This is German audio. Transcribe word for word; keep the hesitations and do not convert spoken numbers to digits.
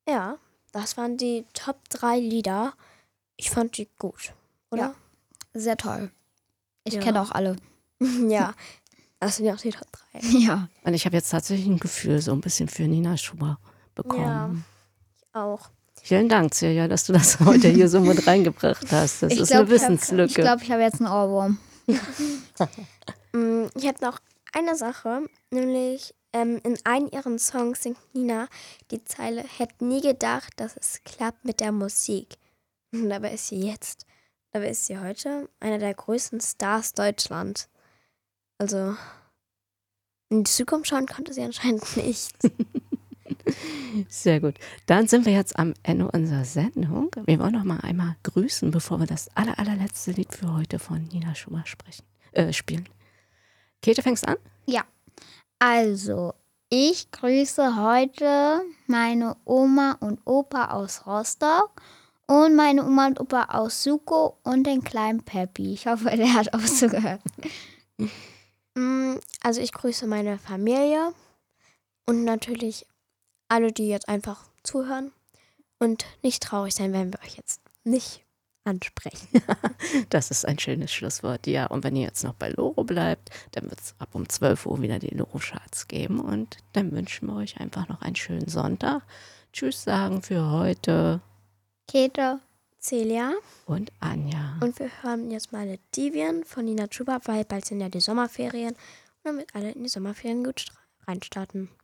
Ja, das waren die Top drei Lieder. Ich fand die gut, oder? Ja, sehr toll. Ich Ja. kenne auch alle. Ja, das sind ja auch die Top drei. Ja. Und ich habe jetzt tatsächlich ein Gefühl so ein bisschen für Nina Chuba bekommen. Ja, ich auch. Vielen Dank, Celia, dass du das heute hier so mit reingebracht hast. Das Ich ist glaub, eine ich hab- Wissenslücke. Ich glaube, ich habe jetzt einen Ohrwurm. Mm, Ich habe noch eine Sache, nämlich ähm, in einem ihren Songs singt Nina die Zeile: Hätte nie gedacht, dass es klappt mit der Musik. Und dabei ist sie jetzt, dabei ist sie heute einer der größten Stars Deutschlands. Also in die Zukunft schauen konnte sie anscheinend nicht. Sehr gut. Dann sind wir jetzt am Ende unserer Sendung. Wir wollen noch mal einmal grüßen, bevor wir das aller, allerletzte Lied für heute von Nina Schumacher sprechen, äh, spielen. Käthe, fängst an? Ja. Also, ich grüße heute meine Oma und Opa aus Rostock und meine Oma und Opa aus Suko und den kleinen Peppi. Ich hoffe, der hat auch zugehört. Mm, Also ich grüße meine Familie und natürlich alle, die jetzt einfach zuhören und nicht traurig sein, wenn wir euch jetzt nicht ansprechen. Das ist ein schönes Schlusswort. Ja, und wenn ihr jetzt noch bei Loro bleibt, dann wird es ab um zwölf Uhr wieder die Loro-Charts geben. Und dann wünschen wir euch einfach noch einen schönen Sonntag. Tschüss sagen für heute Käthe. Celia. und Anja. Und wir hören jetzt mal eine Divian von Nina Chuba, weil bald sind ja die Sommerferien und damit alle in die Sommerferien gut reinstarten.